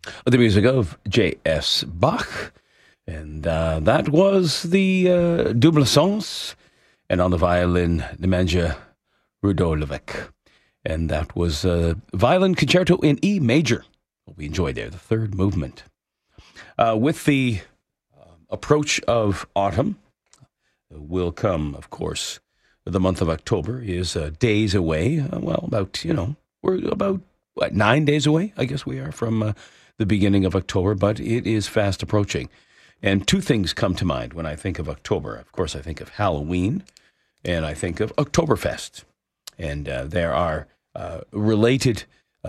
The music of J.S. Bach. And that was the Double Sens. And on the violin, Nemanja Rudojevic. And that was Violin Concerto in E major. What we enjoyed there, the third movement. With the approach of autumn will come, of course, the month of October is days away. We're about, 9 days away, I guess we are, from the beginning of October, but it is fast approaching. And two things come to mind when I think of October. Of course, I think of Halloween, and I think of Oktoberfest. And there are related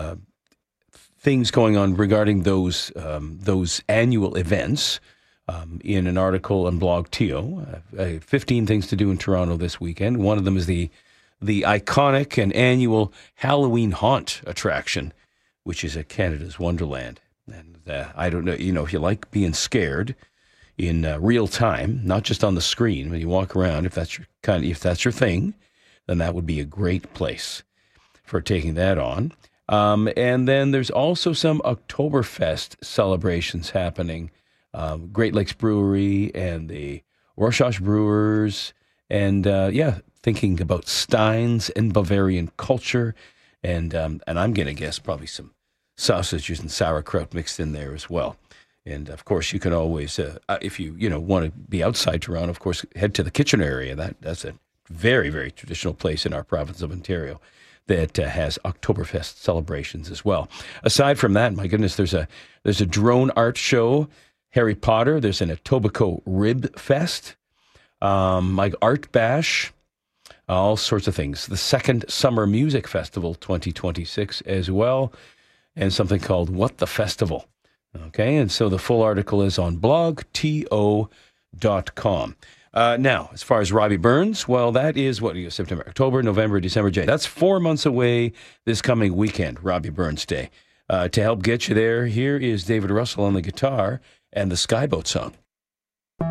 things going on regarding those annual events in an article on Blog TO. 15 things to do in Toronto this weekend. One of them is the iconic and annual Halloween Haunt attraction, which is at Canada's Wonderland. And I don't know, if you like being scared in real time, not just on the screen when you walk around, if that's your thing, then that would be a great place for taking that on. And then there's also some Oktoberfest celebrations happening. Great Lakes Brewery and the Rorschach Brewers, and thinking about Steins and Bavarian culture, and I'm going to guess probably some sausages and sauerkraut mixed in there as well. And of course, you can always, if you want to be outside Toronto, of course, head to the Kitchener area. That's a very, very traditional place in our province of Ontario that has Oktoberfest celebrations as well. Aside from that, my goodness, there's a drone art show, Harry Potter. There's an Etobicoke Rib Fest, like Art Bash, all sorts of things. The Second Summer Music Festival 2026 as well, and something called What the Festival. Okay, and so the full article is on blogto.com. Now, as far as Robbie Burns, well, that is September, October, November, December, January. That's 4 months away this coming weekend, Robbie Burns Day. To help get you there, here is David Russell on the guitar and the Skyboat song.